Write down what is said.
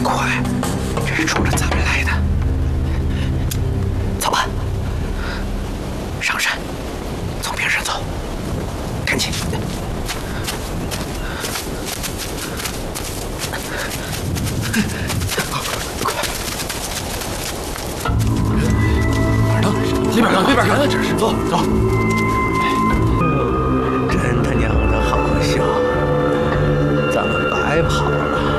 快，这是冲着咱们来的。走吧，上山，从边上走，赶紧。快！哪儿呢？那边看，那边看，这是。走走。真他娘的好笑，咱们白跑了。